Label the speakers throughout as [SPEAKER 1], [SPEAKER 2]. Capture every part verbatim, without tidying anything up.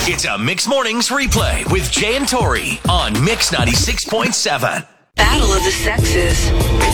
[SPEAKER 1] It's a Mix Mornings replay with Jay and Tori on Mix ninety-six point seven.
[SPEAKER 2] Battle of the Sexes.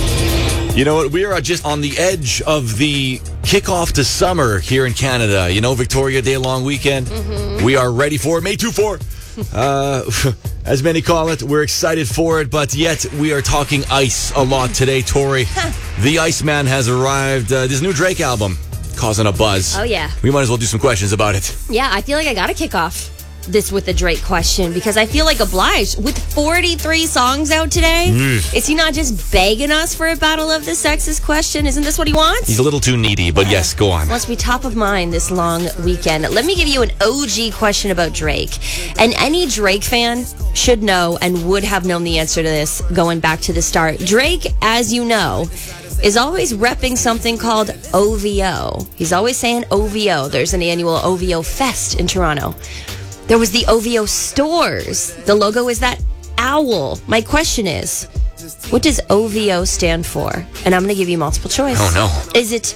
[SPEAKER 3] You know what? We are just on the edge of the kickoff to summer here in Canada. You know, Victoria Day long weekend. Mm-hmm. We are ready for it. May twenty-fourth. Uh, as many call it, we're excited for it, but yet we are talking ice a lot today, Tori. The Iceman has arrived. Uh, this new Drake album causing a buzz.
[SPEAKER 4] Oh, yeah.
[SPEAKER 3] We might as well do some questions about it.
[SPEAKER 4] Yeah, I feel like I got to kick off this with the Drake question because I feel like obliged. With forty-three songs out today, mm. is he not just begging us for a Battle of the Sexes question? Isn't this what he wants?
[SPEAKER 3] He's a little too needy, but yeah. Yes, go on.
[SPEAKER 4] Must be top of mind this long weekend. Let me give you an O G question about Drake. And any Drake fan should know and would have known the answer to this going back to the start. Drake, as you know, is always repping something called O V O. He's always saying O V O. There's an annual O V O Fest in Toronto. There was the O V O stores. The logo is that owl. My question is, what does O V O stand for? And I'm going to give you multiple choice.
[SPEAKER 3] Oh, no.
[SPEAKER 4] Is it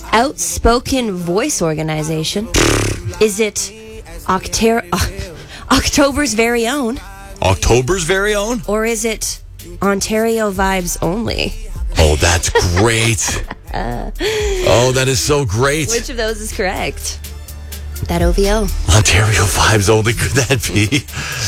[SPEAKER 4] Outspoken Voice Organization? Is it Octer- uh, October's Very Own?
[SPEAKER 3] October's Very Own?
[SPEAKER 4] Or is it Ontario Vibes Only?
[SPEAKER 3] Oh, that's great. uh, oh, that is so great.
[SPEAKER 4] Which of those is correct? That O V O.
[SPEAKER 3] Ontario Vibes Only, could that be?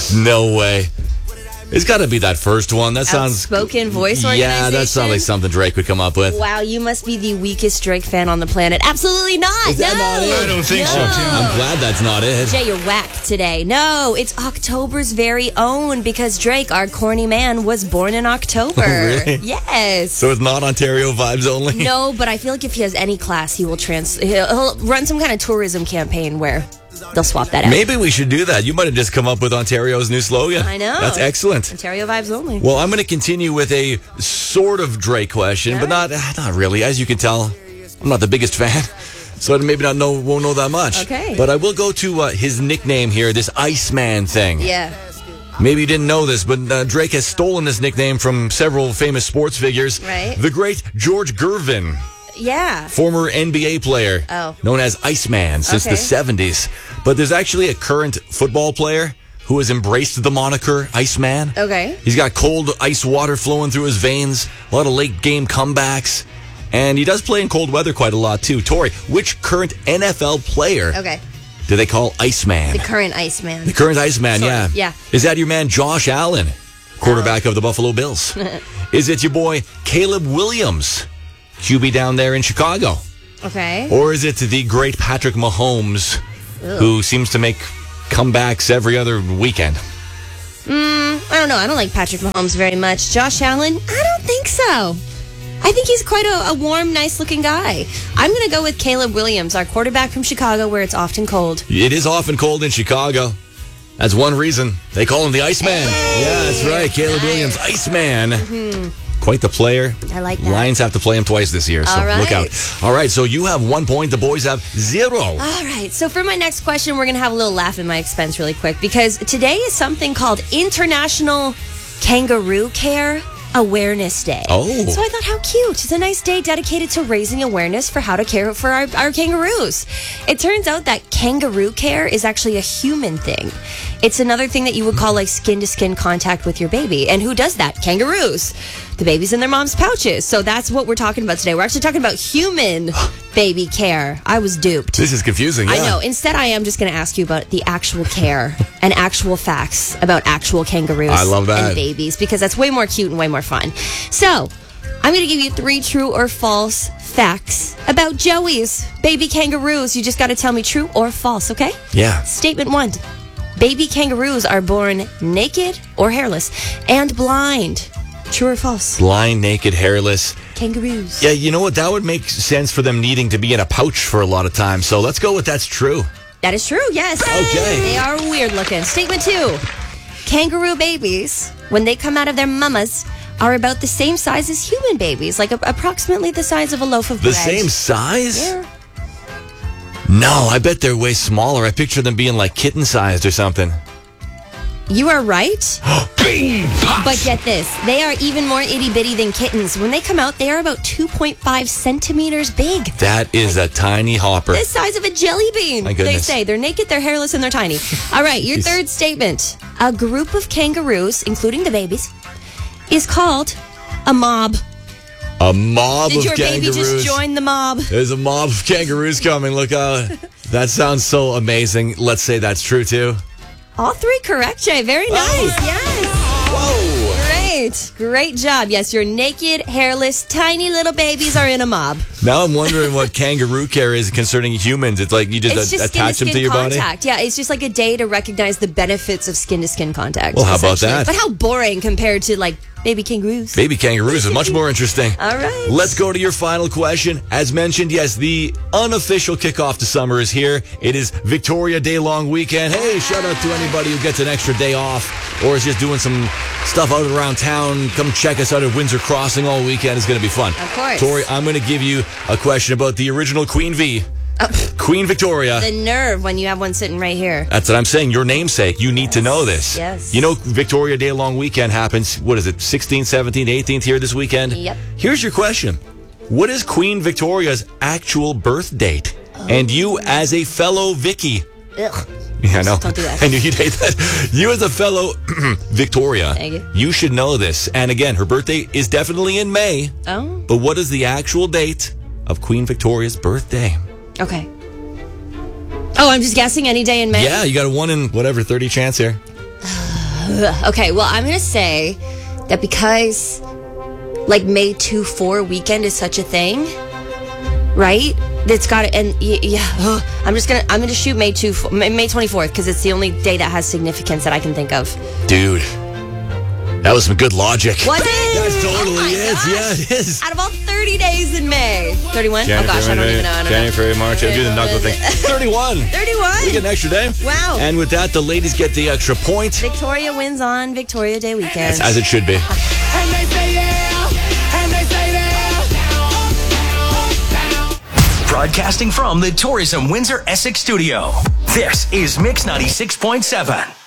[SPEAKER 3] No way. It's got to be that first one. That sounds...
[SPEAKER 4] Outspoken Voice Organization?
[SPEAKER 3] Yeah, that sounds like something Drake would come up with.
[SPEAKER 4] Wow, you must be the weakest Drake fan on the planet. Absolutely not.
[SPEAKER 3] Is that
[SPEAKER 4] no.
[SPEAKER 3] not it?
[SPEAKER 5] I don't think
[SPEAKER 4] no.
[SPEAKER 5] so, Tim.
[SPEAKER 3] I'm glad that's not it.
[SPEAKER 4] Jay, you're whack today. No, it's October's Very Own because Drake, our corny man, was born in October.
[SPEAKER 3] Really?
[SPEAKER 4] Yes.
[SPEAKER 3] So it's not Ontario Vibes Only?
[SPEAKER 4] No, but I feel like if he has any class, he will trans. He'll, he'll run some kind of tourism campaign where they'll swap that out.
[SPEAKER 3] Maybe we should do that. You might have just come up with Ontario's new slogan.
[SPEAKER 4] I know.
[SPEAKER 3] That's excellent.
[SPEAKER 4] Ontario Vibes Only.
[SPEAKER 3] Well, I'm going to continue with a sort of Drake question, but not not really. As you can tell, I'm not the biggest fan, so I maybe not know won't know that much.
[SPEAKER 4] Okay.
[SPEAKER 3] But I will go to uh, his nickname here, this Iceman thing.
[SPEAKER 4] Yeah.
[SPEAKER 3] Maybe you didn't know this, but uh, Drake has stolen this nickname from several famous sports figures.
[SPEAKER 4] Right.
[SPEAKER 3] The great George Gervin.
[SPEAKER 4] Yeah.
[SPEAKER 3] Former N B A player,
[SPEAKER 4] oh.
[SPEAKER 3] known as Iceman since
[SPEAKER 4] okay.
[SPEAKER 3] the seventies. But there's actually a current football player who has embraced the moniker Iceman.
[SPEAKER 4] Okay.
[SPEAKER 3] He's got cold ice water flowing through his veins, a lot of late game comebacks, and he does play in cold weather quite a lot too. Tori, which current N F L player
[SPEAKER 4] okay.
[SPEAKER 3] do they call Iceman?
[SPEAKER 4] The current Iceman.
[SPEAKER 3] The current Iceman,
[SPEAKER 4] sort
[SPEAKER 3] yeah.
[SPEAKER 4] of, yeah.
[SPEAKER 3] Is that your man Josh Allen, quarterback oh. of the Buffalo Bills? Is it your boy Caleb Williams, Q B down there in Chicago?
[SPEAKER 4] Okay.
[SPEAKER 3] Or is it the great Patrick Mahomes,
[SPEAKER 4] Ew.
[SPEAKER 3] who seems to make comebacks every other weekend?
[SPEAKER 4] Mm, I don't know. I don't like Patrick Mahomes very much. Josh Allen? I don't think so. I think he's quite a, a warm, nice-looking guy. I'm going to go with Caleb Williams, our quarterback from Chicago, where it's often cold.
[SPEAKER 3] It is often cold in Chicago. That's one reason they call him the Iceman. Hey. Yeah, that's right. Caleb nice. Williams, Iceman. Mm-hmm. Quite the player.
[SPEAKER 4] I like that.
[SPEAKER 3] Lions have to play him twice this year, so
[SPEAKER 4] All right.
[SPEAKER 3] look out. All right, so you have one point. The boys have zero.
[SPEAKER 4] All right, so for my next question, we're going to have a little laugh at my expense really quick because today is something called International Kangaroo Care Awareness Day.
[SPEAKER 3] Oh.
[SPEAKER 4] So I thought, how cute. It's a nice day dedicated to raising awareness for how to care for our, our kangaroos. It turns out that kangaroo care is actually a human thing. It's another thing that you would call like skin-to-skin contact with your baby. And who does that? Kangaroos. The baby's in their mom's pouches. So that's what we're talking about today. We're actually talking about human baby care. I was duped.
[SPEAKER 3] This is confusing. Yeah.
[SPEAKER 4] I know. Instead, I am just going to ask you about the actual care and actual facts about actual kangaroos
[SPEAKER 3] I love that.
[SPEAKER 4] and babies because that's way more cute and way more fun. So, I'm going to give you three true or false facts about Joey's baby kangaroos. You just got to tell me true or false, okay?
[SPEAKER 3] Yeah.
[SPEAKER 4] Statement one. Baby kangaroos are born naked or hairless and blind. True or false?
[SPEAKER 3] Blind, naked, hairless.
[SPEAKER 4] Kangaroos.
[SPEAKER 3] Yeah, you know what? That would make sense for them needing to be in a pouch for a lot of time. So let's go with that's true.
[SPEAKER 4] That is true, yes.
[SPEAKER 3] Okay.
[SPEAKER 4] They are weird looking. Statement two. Kangaroo babies, when they come out of their mamas, are about the same size as human babies, like a, approximately the size of a loaf of
[SPEAKER 3] the
[SPEAKER 4] bread.
[SPEAKER 3] The same size?
[SPEAKER 4] Yeah.
[SPEAKER 3] No, I bet they're way smaller. I picture them being like kitten-sized or something.
[SPEAKER 4] You are right.
[SPEAKER 3] Bean pops.
[SPEAKER 4] But get this. They are even more itty-bitty than kittens. When they come out, they are about two point five centimeters big.
[SPEAKER 3] That is a tiny hopper.
[SPEAKER 4] The size of a jelly bean.
[SPEAKER 3] My
[SPEAKER 4] They
[SPEAKER 3] goodness.
[SPEAKER 4] say they're naked, they're hairless, and they're tiny. All right, your
[SPEAKER 3] Jeez.
[SPEAKER 4] third statement. A group of kangaroos, including the babies, is called a mob.
[SPEAKER 3] A mob
[SPEAKER 4] Did
[SPEAKER 3] of
[SPEAKER 4] your baby
[SPEAKER 3] kangaroos.
[SPEAKER 4] just join the mob?
[SPEAKER 3] There's a mob of kangaroos coming. Look out. That sounds so amazing. Let's say that's true, too.
[SPEAKER 4] All three correct, Jay. Very nice.
[SPEAKER 3] Oh.
[SPEAKER 4] Yes.
[SPEAKER 3] Whoa.
[SPEAKER 4] Great. Great job. Yes, your naked, hairless, tiny little babies are in a mob.
[SPEAKER 3] Now I'm wondering what kangaroo care is concerning humans. It's like you just,
[SPEAKER 4] It's
[SPEAKER 3] a-
[SPEAKER 4] just
[SPEAKER 3] attach them
[SPEAKER 4] skin-to-skin
[SPEAKER 3] to your body.
[SPEAKER 4] contact. Yeah, it's just like a day to recognize the benefits of skin-to-skin contact.
[SPEAKER 3] Well, how about
[SPEAKER 4] essentially.
[SPEAKER 3] that?
[SPEAKER 4] But how boring compared to, like, baby kangaroos.
[SPEAKER 3] Baby kangaroos is much more interesting.
[SPEAKER 4] All right.
[SPEAKER 3] Let's go to your final question. As mentioned, yes, the unofficial kickoff to summer is here. It is Victoria Day long weekend. Hey, shout out to anybody who gets an extra day off or is just doing some stuff out around town. Come check us out at Windsor Crossing all weekend. It's going to be fun.
[SPEAKER 4] Of course.
[SPEAKER 3] Tori, I'm going to give you a question about the original Queen V. Queen Victoria.
[SPEAKER 4] The nerve when you have one sitting right here.
[SPEAKER 3] That's what I'm saying. Your namesake. You need to know this.
[SPEAKER 4] Yes.
[SPEAKER 3] You know, Victoria Day long weekend happens, what is it, sixteenth, seventeenth, eighteenth here this weekend?
[SPEAKER 4] Yep.
[SPEAKER 3] Here's your question. What is Queen Victoria's actual birth date? And you as a fellow Vicky.
[SPEAKER 4] Ugh.
[SPEAKER 3] Yeah, I know.
[SPEAKER 4] Don't do that.
[SPEAKER 3] I knew you'd hate that. You as a fellow Victoria.
[SPEAKER 4] Thank you.
[SPEAKER 3] You should know this. And again, her birthday is definitely in May.
[SPEAKER 4] Oh.
[SPEAKER 3] But what is the actual date of Queen Victoria's birthday?
[SPEAKER 4] Okay. Oh, I'm just guessing any day in May?
[SPEAKER 3] Yeah, you got a one in whatever thirty chance here.
[SPEAKER 4] Okay, well, I'm going to say that because, like, May two four weekend is such a thing, right? That's got to, and y- yeah, ugh, I'm just going to, I'm going to shoot May two, May twenty-fourth, because it's the only day that has significance that I can think of.
[SPEAKER 3] Dude, that was some good logic.
[SPEAKER 4] Was it?
[SPEAKER 3] That totally
[SPEAKER 4] Oh my
[SPEAKER 3] is.
[SPEAKER 4] gosh.
[SPEAKER 3] Yeah, it is.
[SPEAKER 4] Out of all thirty days in May. thirty-one? Oh gosh, I don't even know. I don't know.
[SPEAKER 3] January, March. I'll do the knuckle thing. thirty-one.
[SPEAKER 4] thirty-one?
[SPEAKER 3] We get an extra day.
[SPEAKER 4] Wow.
[SPEAKER 3] And with that, the ladies get the extra point.
[SPEAKER 4] Victoria wins on Victoria Day weekend.
[SPEAKER 3] As it should be.
[SPEAKER 5] And they say yeah, and they say yeah.
[SPEAKER 1] Broadcasting from the Tourism Windsor Essex studio. This is Mix ninety-six point seven.